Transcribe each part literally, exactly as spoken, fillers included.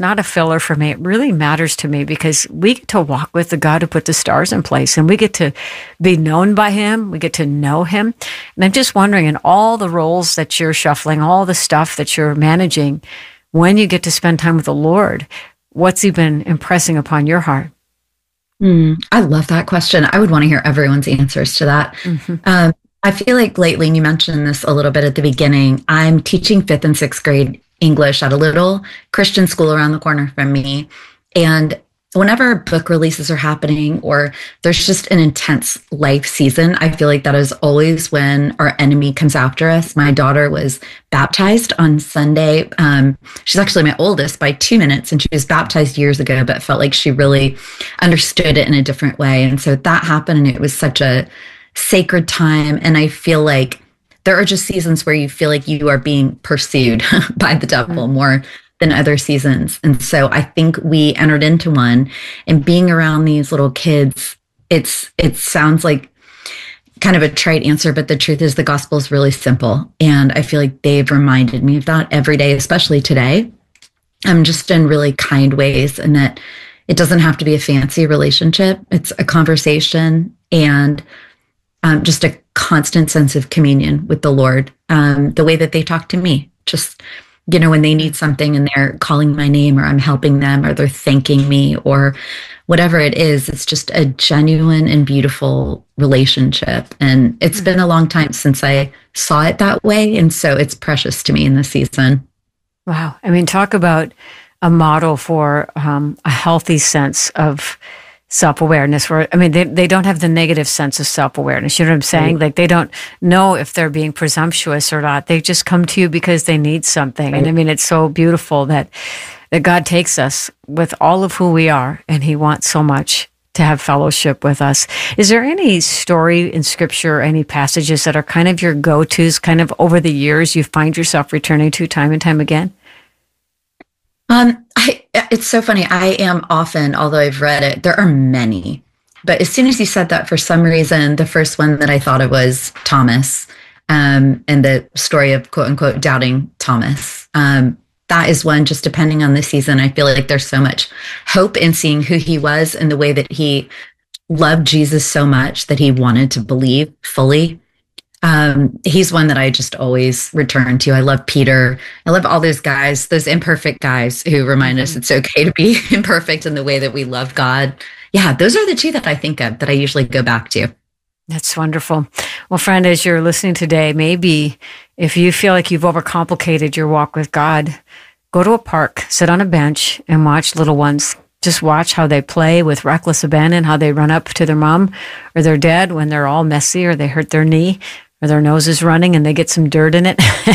not a filler for me. It really matters to me because we get to walk with the God who put the stars in place, and we get to be known by him. We get to know him. And I'm just wondering, in all the roles that you're shuffling, all the stuff that you're managing, when you get to spend time with the Lord, what's he been impressing upon your heart? Mm, I love that question. I would want to hear everyone's answers to that. Mm-hmm. Um, I feel like lately, and you mentioned this a little bit at the beginning, I'm teaching fifth and sixth grade English at a little Christian school around the corner from me. And whenever book releases are happening or there's just an intense life season, I feel like that is always when our enemy comes after us. My daughter was baptized on Sunday. Um, she's actually my oldest by two minutes, and she was baptized years ago, but felt like she really understood it in a different way. And so that happened, and it was such a sacred time. And I feel like there are just seasons where you feel like you are being pursued by the devil mm-hmm. more than other seasons. And so I think we entered into one, and being around these little kids, it's, it sounds like kind of a trite answer, but the truth is the gospel is really simple. And I feel like they've reminded me of that every day, especially today. I'm just in really kind ways, and that it doesn't have to be a fancy relationship. It's a conversation and Um, just a constant sense of communion with the Lord. Um, the way that they talk to me, just, you know, when they need something and they're calling my name, or I'm helping them, or they're thanking me, or whatever it is, it's just a genuine and beautiful relationship. And it's mm-hmm. been a long time since I saw it that way. And so it's precious to me in this season. Wow. I mean, talk about a model for um, a healthy sense of self-awareness, where, I mean, they, they don't have the negative sense of self-awareness. You know what I'm saying? Right. Like, they don't know if they're being presumptuous or not. They just come to you because they need something. Right. And I mean, it's so beautiful that, that God takes us with all of who we are, and he wants so much to have fellowship with us. Is there any story in scripture, any passages that are kind of your go-tos, kind of over the years you find yourself returning to time and time again? Um, I, it's so funny. I am often, although I've read it, there are many, but as soon as you said that, for some reason, the first one that I thought of was Thomas, um, and the story of quote unquote doubting Thomas. Um, that is one, just depending on the season, I feel like there's so much hope in seeing who he was and the way that he loved Jesus so much that he wanted to believe fully. Um, he's one that I just always return to. I love Peter. I love all those guys, those imperfect guys who remind mm-hmm. us it's okay to be imperfect in the way that we love God. Yeah, those are the two that I think of, that I usually go back to. That's wonderful. Well, friend, as you're listening today, maybe if you feel like you've overcomplicated your walk with God, go to a park, sit on a bench, and watch little ones. Just watch how they play with reckless abandon, how they run up to their mom or their dad when they're all messy, or they hurt their knee, or their nose is running and they get some dirt in it.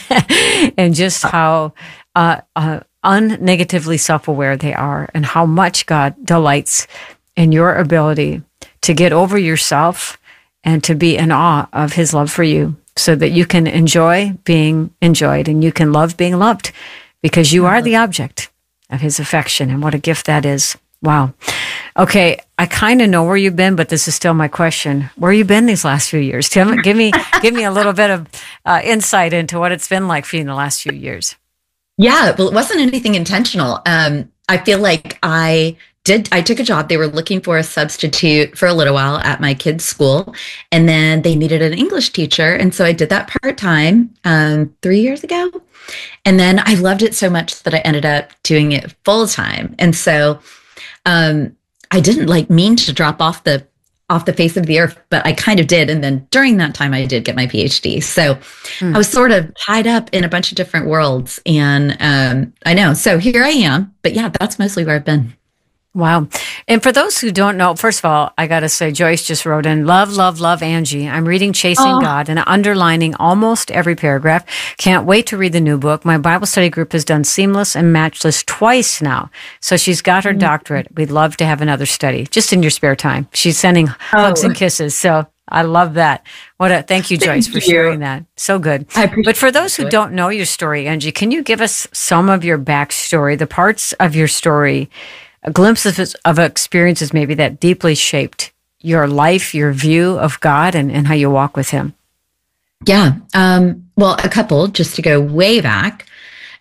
And just how uh, uh, unnegatively self-aware they are, and how much God delights in your ability to get over yourself and to be in awe of his love for you, so that you can enjoy being enjoyed and you can love being loved, because you are the object of his affection. And what a gift that is. Wow. Okay, I kind of know where you've been, but this is still my question. Where you been these last few years? Tim, give me give me a little bit of uh, insight into what it's been like for you in the last few years. Yeah, well, it wasn't anything intentional. Um, I feel like I did. I took a job. They were looking for a substitute for a little while at my kids' school, and then they needed an English teacher, and so I did that part time um, three years ago. And then I loved it so much that I ended up doing it full time. And so um, I didn't like mean to drop off the off the face of the earth, but I kind of did. And then during that time, I did get my PhD. So mm. I was sort of tied up in a bunch of different worlds. And um, I know. So here I am. But yeah, that's mostly where I've been. Wow. And for those who don't know, first of all, I got to say, Joyce just wrote in, love, love, love Angie. I'm reading Chasing oh. God and underlining almost every paragraph. Can't wait to read the new book. My Bible study group has done Seamless and Matchless twice now. So she's got her mm-hmm. doctorate. We'd love to have another study just in your spare time. She's sending oh. hugs and kisses. So I love that. What a, thank you, Joyce, thank for you. sharing that. So good. But for those who don't know your story, Angie, can you give us some of your backstory, the parts of your story, a glimpse of, of experiences maybe that deeply shaped your life, your view of God, and, and how you walk with him? Yeah. Um, well, a couple, just to go way back.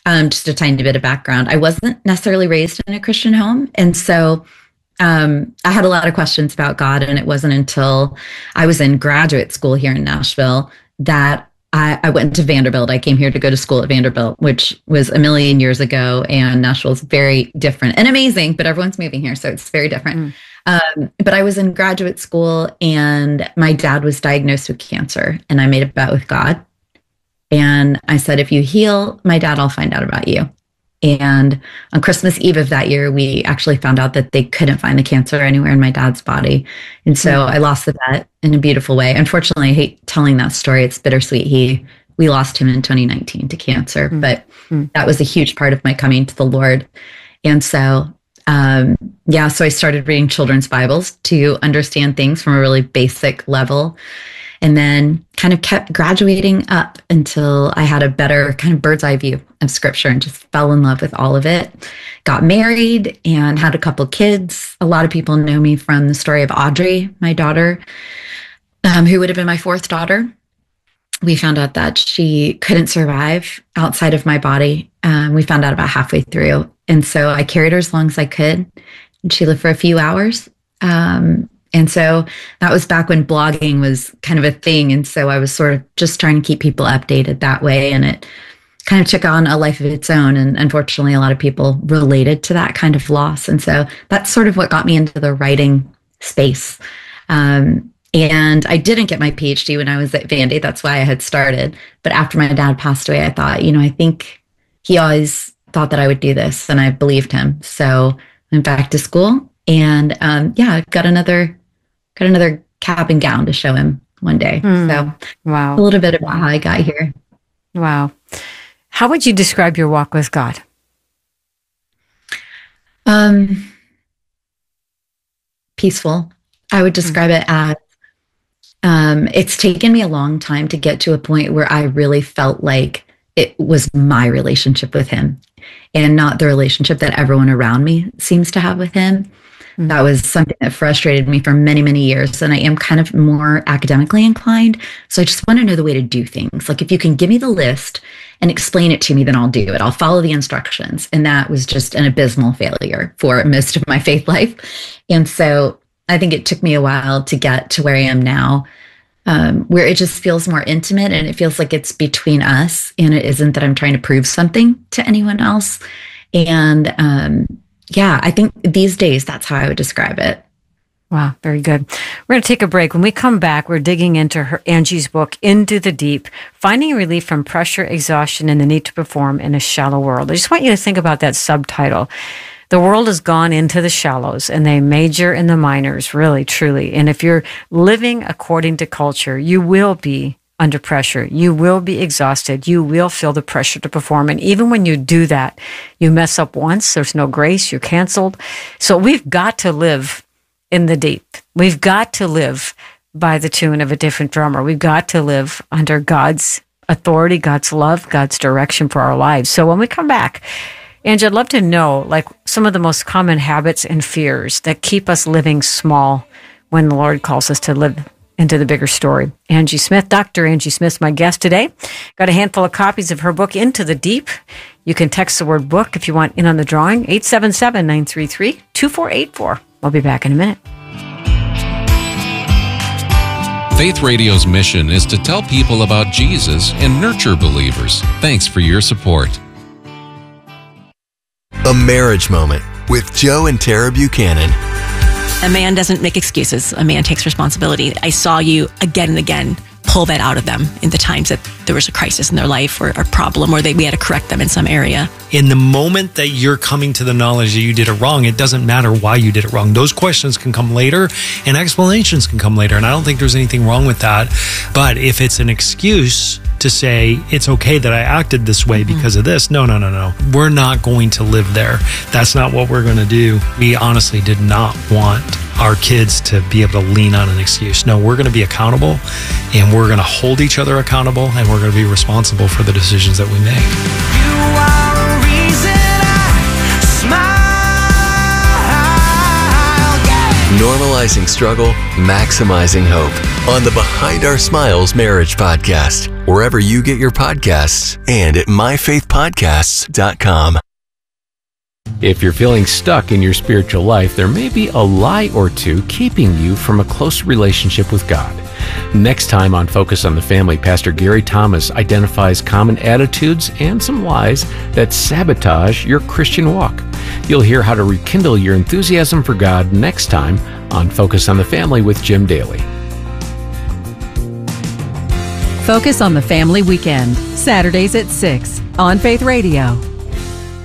um, just a tiny bit of background. I wasn't necessarily raised in a Christian home. And so um, I had a lot of questions about God. And it wasn't until I was in graduate school here in Nashville that I, I went to Vanderbilt. I came here to go to school at Vanderbilt, which was a million years ago. And Nashville is very different and amazing, but everyone's moving here. So it's very different. Mm. Um, but I was in graduate school and my dad was diagnosed with cancer, and I made a bet with God. And I said, if you heal my dad, I'll find out about you. And on Christmas Eve of that year, we actually found out that they couldn't find the cancer anywhere in my dad's body. And so mm. I lost the bet in a beautiful way. Unfortunately, I hate telling that story. It's bittersweet. He, we lost him in twenty nineteen to cancer, mm. but mm. that was a huge part of my coming to the Lord. And so Um, yeah, so I started reading children's Bibles to understand things from a really basic level, and then kind of kept graduating up until I had a better kind of bird's eye view of scripture and just fell in love with all of it. Got married and had a couple kids. A lot of people know me from the story of Audrey, my daughter, um, who would have been my fourth daughter. We found out that she couldn't survive outside of my body. Um, we found out about halfway through. And so I carried her as long as I could. And she lived for a few hours. Um, and so that was back when blogging was kind of a thing. And so I was sort of just trying to keep people updated that way. And it kind of took on a life of its own. And unfortunately, a lot of people related to that kind of loss. And so that's sort of what got me into the writing space. Um, And I didn't get my P H D when I was at Vandy. That's why I had started. But after my dad passed away, I thought, you know, I think he always thought that I would do this, and I believed him. So I went back to school, and um, yeah, got another got another cap and gown to show him one day. Mm, so wow, a little bit about how I got here. Wow. How would you describe your walk with God? Um, peaceful. I would describe mm. it as Um, it's taken me a long time to get to a point where I really felt like it was my relationship with him and not the relationship that everyone around me seems to have with him. Mm-hmm. That was something that frustrated me for many, many years. And I am kind of more academically inclined. So I just want to know the way to do things. Like if you can give me the list and explain it to me, then I'll do it. I'll follow the instructions. And that was just an abysmal failure for most of my faith life. And so I think it took me a while to get to where I am now, um, where it just feels more intimate and it feels like it's between us, and it isn't that I'm trying to prove something to anyone else. And um, yeah, I think these days that's how I would describe it. Wow, very good. We're going to take a break. When we come back, we're digging into her Angie's book, Into the Deep, Finding Relief from Pressure, Exhaustion, and the Need to Perform in a Shallow World. I just want you to think about that subtitle. The world has gone into the shallows, and they major in the minors, really, truly. And if you're living according to culture, you will be under pressure. You will be exhausted. You will feel the pressure to perform. And even when you do that, you mess up once, there's no grace, you're canceled. So we've got to live in the deep. We've got to live by the tune of a different drummer. We've got to live under God's authority, God's love, God's direction for our lives. So when we come back, Angie, I'd love to know, like, some of the most common habits and fears that keep us living small when the Lord calls us to live into the bigger story. Angie Smith, Doctor Angie Smith's my guest today. Got a handful of copies of her book, Into the Deep. You can text the word book if you want in on the drawing, eight seven seven, nine three three, two four eight four. I'll be back in a minute. Faith Radio's mission is to tell people about Jesus and nurture believers. Thanks for your support. A Marriage Moment with Joe and Tara Buchanan. A man doesn't make excuses. A man takes responsibility. I saw you again and again pull that out of them in the times that there was a crisis in their life or a problem, or they, we had to correct them in some area. In the moment that you're coming to the knowledge that you did it wrong, it doesn't matter why you did it wrong. Those questions can come later and explanations can come later. And I don't think there's anything wrong with that. But if it's an excuse to say it's okay that I acted this way because of this, no, no, no, no. We're not going to live there. That's not what we're going to do. We honestly did not want our kids to be able to lean on an excuse. No, we're going to be accountable, and we're going to hold each other accountable, and we're going to be responsible for the decisions that we make. You are a reason I smile. Yeah. Normalizing struggle, maximizing hope on the Behind Our Smiles Marriage Podcast wherever you get your podcasts, and at my faith podcasts dot com. If you're feeling stuck in your spiritual life, there may be a lie or two keeping you from a close relationship with God. Next time on Focus on the Family, Pastor Gary Thomas identifies common attitudes and some lies that sabotage your Christian walk. You'll hear how to rekindle your enthusiasm for God next time on Focus on the Family with Jim Daly. Focus on the Family Weekend, Saturdays at six on Faith Radio.